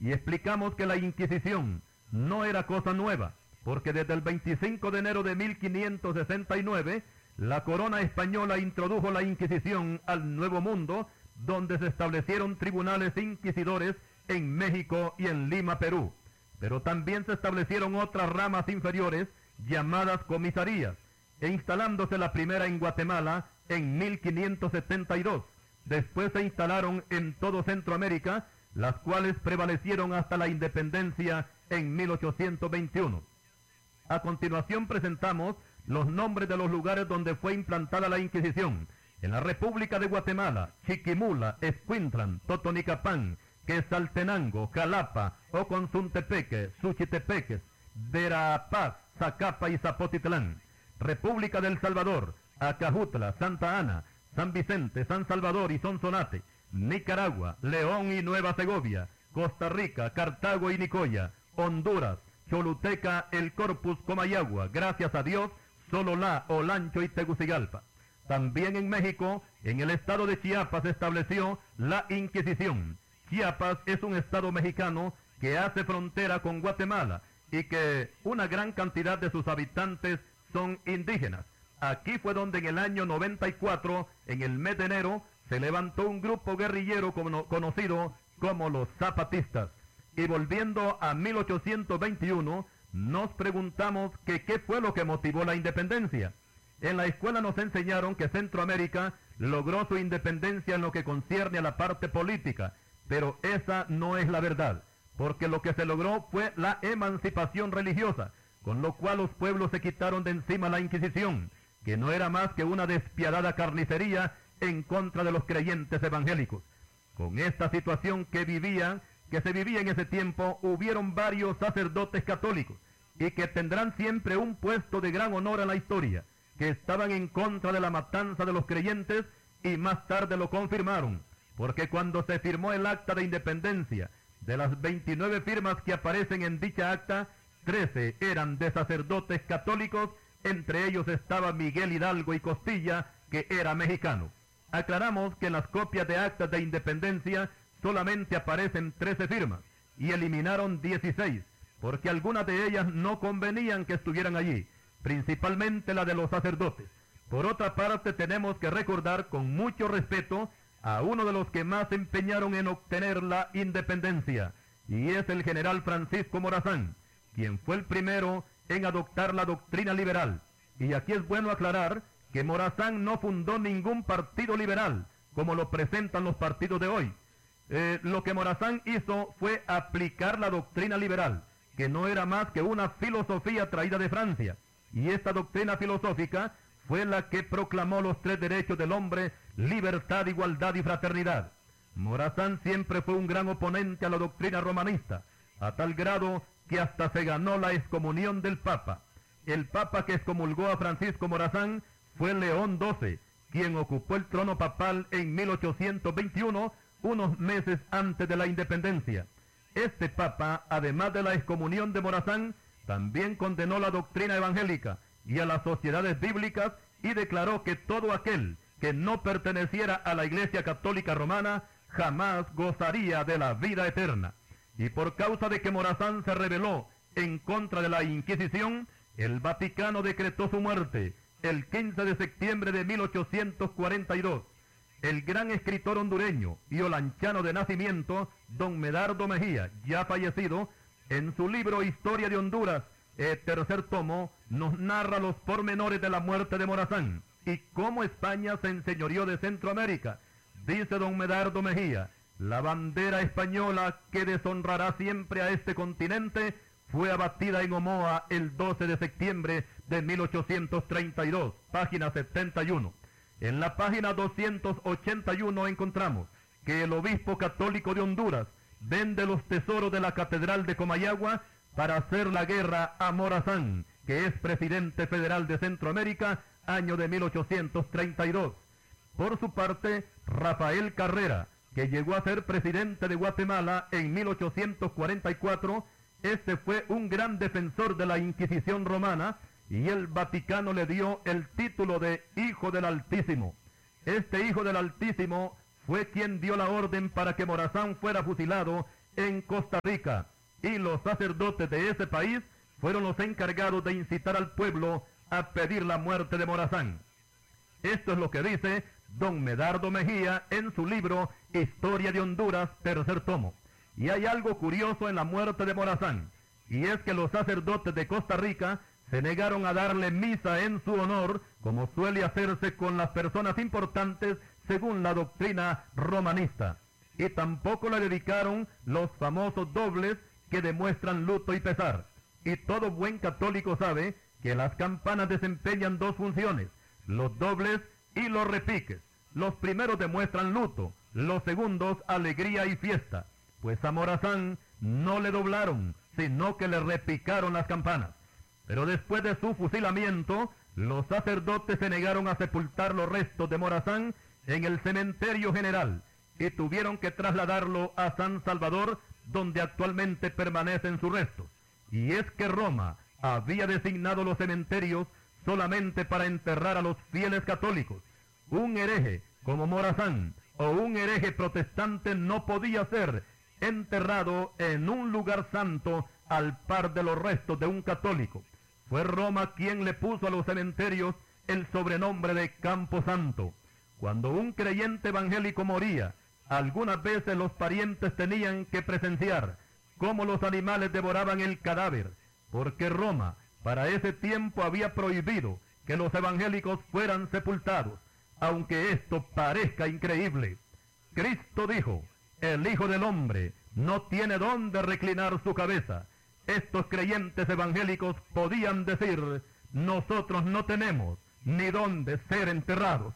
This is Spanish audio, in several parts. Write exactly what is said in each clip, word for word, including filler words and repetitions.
y explicamos que la Inquisición no era cosa nueva, porque desde el veinticinco de enero de mil quinientos sesenta y nueve, la corona española introdujo la Inquisición al Nuevo Mundo, donde se establecieron tribunales inquisidores en México y en Lima, Perú. Pero también se establecieron otras ramas inferiores llamadas comisarías, e instalándose la primera en Guatemala en mil quinientos setenta y dos. Después se instalaron en todo Centroamérica, las cuales prevalecieron hasta la independencia en mil ochocientos veintiuno. A continuación presentamos los nombres de los lugares donde fue implantada la Inquisición. En la República de Guatemala: Chiquimula, Escuintlan, Totonicapán, Quetzaltenango, Jalapa, Oconzuntepeque, Suchitepeques, Verapaz, Zacapa y Zapotitlán. República del Salvador: Acajutla, Santa Ana, San Vicente, San Salvador y Sonsonate. Nicaragua: León y Nueva Segovia. Costa Rica: Cartago y Nicoya. Honduras: Choluteca, El Corpus, Comayagua. Gracias a Dios, Sololá, Olancho y Tegucigalpa. También en México, en el estado de Chiapas, se estableció la Inquisición. Chiapas es un estado mexicano que hace frontera con Guatemala y que una gran cantidad de sus habitantes son indígenas. Aquí fue donde en el año noventa y cuatro, en el mes de enero, se levantó un grupo guerrillero conocido como los zapatistas. Y volviendo a mil ochocientos veintiuno, nos preguntamos que qué fue lo que motivó la independencia. En la escuela nos enseñaron que Centroamérica logró su independencia en lo que concierne a la parte política, pero esa no es la verdad, porque lo que se logró fue la emancipación religiosa, con lo cual los pueblos se quitaron de encima la Inquisición, que no era más que una despiadada carnicería en contra de los creyentes evangélicos. Con esta situación que vivían, que se vivía en ese tiempo, hubieron varios sacerdotes católicos, y que tendrán siempre un puesto de gran honor en la historia, que estaban en contra de la matanza de los creyentes, y más tarde lo confirmaron, porque cuando se firmó el acta de independencia, de las veintinueve firmas que aparecen en dicha acta, trece eran de sacerdotes católicos, entre ellos estaba Miguel Hidalgo y Costilla, que era mexicano. Aclaramos que en las copias de actas de independencia solamente aparecen trece firmas, y eliminaron dieciséis, porque algunas de ellas no convenían que estuvieran allí, principalmente la de los sacerdotes. Por otra parte, tenemos que recordar con mucho respeto a uno de los que más se empeñaron en obtener la independencia, y es el general Francisco Morazán, quien fue el primero en adoptar la doctrina liberal. Y aquí es bueno aclarar que Morazán no fundó ningún partido liberal, como lo presentan los partidos de hoy. Eh, lo que Morazán hizo fue aplicar la doctrina liberal, que no era más que una filosofía traída de Francia, y esta doctrina filosófica fue la que proclamó los tres derechos del hombre: libertad, igualdad y fraternidad. Morazán siempre fue un gran oponente a la doctrina romanista, a tal grado que hasta se ganó la excomunión del Papa. El Papa que excomulgó a Francisco Morazán fue León doce, quien ocupó el trono papal en mil ochocientos veintiuno, unos meses antes de la independencia. Este Papa, además de la excomunión de Morazán, también condenó la doctrina evangélica y a las sociedades bíblicas, y declaró que todo aquel que no perteneciera a la Iglesia Católica Romana jamás gozaría de la vida eterna. Y por causa de que Morazán se rebeló en contra de la Inquisición, el Vaticano decretó su muerte el quince de septiembre de mil ochocientos cuarenta y dos. El gran escritor hondureño y olanchano de nacimiento, don Medardo Mejía, ya fallecido, en su libro Historia de Honduras, el tercer tomo, nos narra los pormenores de la muerte de Morazán y cómo España se enseñoreó de Centroamérica. Dice don Medardo Mejía: la bandera española que deshonrará siempre a este continente fue abatida en Omoa el doce de septiembre de mil ochocientos treinta y dos, página setenta y uno. En la página doscientos ochenta y uno encontramos que el obispo católico de Honduras vende los tesoros de la Catedral de Comayagua para hacer la guerra a Morazán, que es presidente federal de Centroamérica, año de mil ochocientos treinta y dos. Por su parte, Rafael Carrera, que llegó a ser presidente de Guatemala en mil ochocientos cuarenta y cuatro, este fue un gran defensor de la Inquisición romana, y el Vaticano le dio el título de Hijo del Altísimo. Este Hijo del Altísimo fue quien dio la orden para que Morazán fuera fusilado en Costa Rica, y los sacerdotes de ese país fueron los encargados de incitar al pueblo a pedir la muerte de Morazán. Esto es lo que dice don Medardo Mejía en su libro Historia de Honduras, tercer tomo. Y hay algo curioso en la muerte de Morazán, y es que los sacerdotes de Costa Rica se negaron a darle misa en su honor, como suele hacerse con las personas importantes según la doctrina romanista. Y tampoco le dedicaron los famosos dobles que demuestran luto y pesar. Y todo buen católico sabe que las campanas desempeñan dos funciones, los dobles y los repiques. Los primeros demuestran luto, los segundos alegría y fiesta. Pues a Morazán no le doblaron, sino que le repicaron las campanas. Pero después de su fusilamiento, los sacerdotes se negaron a sepultar los restos de Morazán en el cementerio general y tuvieron que trasladarlo a San Salvador, donde actualmente permanecen sus restos. Y es que Roma había designado los cementerios solamente para enterrar a los fieles católicos. Un hereje como Morazán o un hereje protestante no podía ser enterrado en un lugar santo al par de los restos de un católico. Fue Roma quien le puso a los cementerios el sobrenombre de Campo Santo. Cuando un creyente evangélico moría, algunas veces los parientes tenían que presenciar cómo los animales devoraban el cadáver, porque Roma para ese tiempo había prohibido que los evangélicos fueran sepultados, aunque esto parezca increíble. Cristo dijo: el Hijo del Hombre no tiene dónde reclinar su cabeza. Estos creyentes evangélicos podían decir: nosotros no tenemos ni dónde ser enterrados.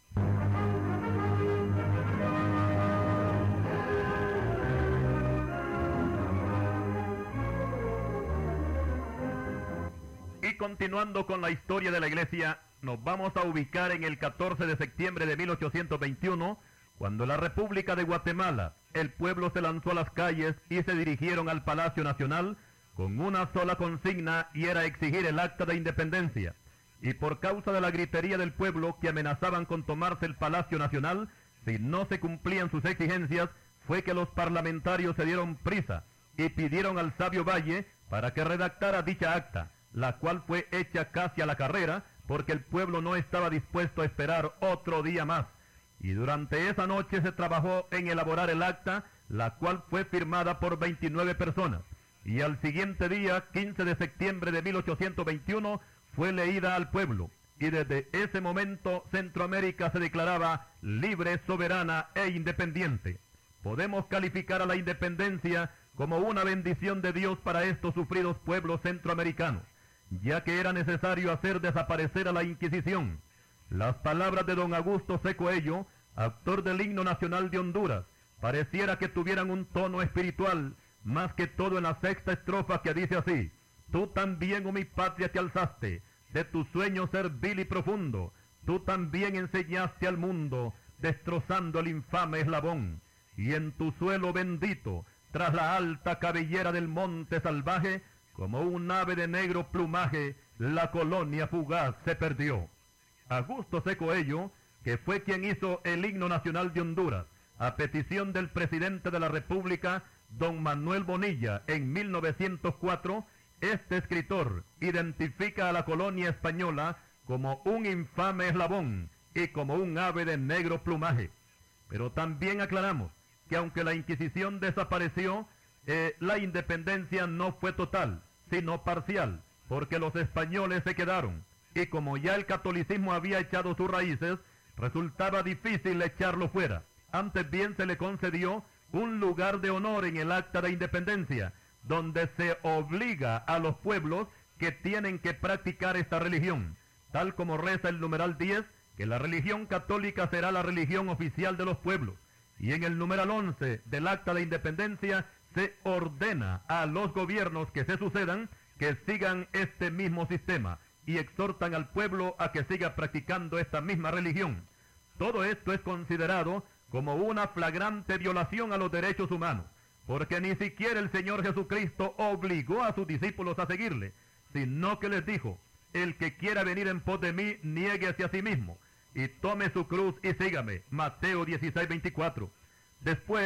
Y continuando con la historia de la iglesia, nos vamos a ubicar en el catorce de septiembre de mil ochocientos veintiuno, cuando la República de Guatemala, el pueblo se lanzó a las calles y se dirigieron al Palacio Nacional con una sola consigna, y era exigir el acta de independencia. Y por causa de la gritería del pueblo, que amenazaban con tomarse el Palacio Nacional si no se cumplían sus exigencias, fue que los parlamentarios se dieron prisa y pidieron al sabio Valle para que redactara dicha acta, la cual fue hecha casi a la carrera, porque el pueblo no estaba dispuesto a esperar otro día más. Y durante esa noche se trabajó en elaborar el acta, la cual fue firmada por veintinueve personas. Y al siguiente día, quince de septiembre de mil ochocientos veintiuno, fue leída al pueblo. Y desde ese momento Centroamérica se declaraba libre, soberana e independiente. Podemos calificar a la independencia como una bendición de Dios para estos sufridos pueblos centroamericanos, ya que era necesario hacer desaparecer a la Inquisición. Las palabras de don Augusto C. Coello, autor del himno nacional de Honduras, pareciera que tuvieran un tono espiritual, más que todo en la sexta estrofa, que dice así: tú también, oh mi patria, te alzaste de tu sueño servil y profundo, tú también enseñaste al mundo, destrozando el infame eslabón, y en tu suelo bendito, tras la alta cabellera del monte salvaje, como un ave de negro plumaje, la colonia fugaz se perdió. Augusto C. Coello, que fue quien hizo el himno nacional de Honduras, a petición del presidente de la República, don Manuel Bonilla, en mil novecientos cuatro, este escritor identifica a la colonia española como un infame eslabón y como un ave de negro plumaje. Pero también aclaramos que aunque la Inquisición desapareció, eh, la independencia no fue total, sino parcial, porque los españoles se quedaron, y como ya el catolicismo había echado sus raíces, resultaba difícil echarlo fuera. Antes bien se le concedió un lugar de honor en el acta de independencia, donde se obliga a los pueblos que tienen que practicar esta religión, tal como reza el numeral diez, que la religión católica será la religión oficial de los pueblos. Y en el numeral once del acta de independencia se ordena a los gobiernos que se sucedan que sigan este mismo sistema y exhortan al pueblo a que siga practicando esta misma religión. Todo esto es considerado como una flagrante violación a los derechos humanos, porque ni siquiera el Señor Jesucristo obligó a sus discípulos a seguirle, sino que les dijo: el que quiera venir en pos de mí, niéguese a sí mismo y tome su cruz y sígame. Mateo dieciséis veinticuatro. Después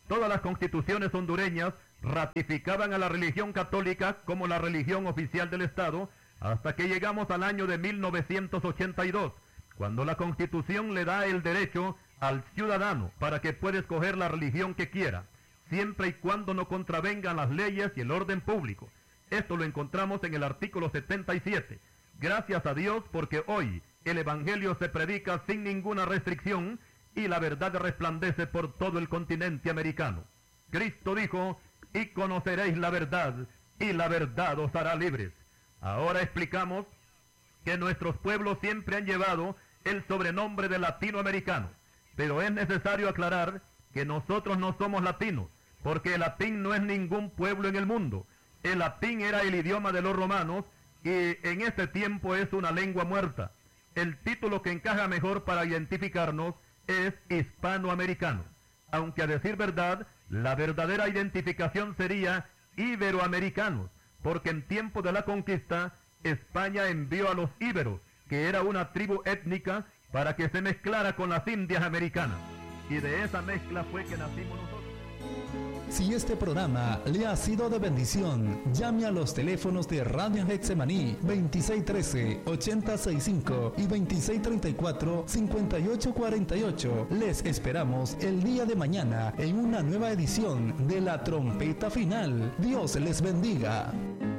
Todas las constituciones hondureñas ratificaban a la religión católica como la religión oficial del Estado, hasta que llegamos al año de mil novecientos ochenta y dos, cuando la Constitución le da el derecho al ciudadano para que pueda escoger la religión que quiera, siempre y cuando no contravengan las leyes y el orden público. Esto lo encontramos en el artículo setenta y siete. Gracias a Dios, porque hoy el Evangelio se predica sin ninguna restricción y la verdad resplandece por todo el continente americano. Cristo dijo: y conoceréis la verdad, y la verdad os hará libres. Ahora explicamos que nuestros pueblos siempre han llevado el sobrenombre de latinoamericanos, pero es necesario aclarar que nosotros no somos latinos, porque el latín no es ningún pueblo en el mundo. El latín era el idioma de los romanos y en ese tiempo es una lengua muerta. El título que encaja mejor para identificarnos es hispanoamericano, aunque a decir verdad, la verdadera identificación sería iberoamericanos, porque en tiempo de la conquista, España envió a los íberos, que era una tribu étnica, para que se mezclara con las indias americanas. Y de esa mezcla fue que nacimos nosotros. Si este programa le ha sido de bendición, llame a los teléfonos de Radio Getsemaní veintiséis trece, ochenta sesenta y cinco y veintiséis treinta y cuatro, cincuenta y ocho cuarenta y ocho. Les esperamos el día de mañana en una nueva edición de La Trompeta Final. Dios les bendiga.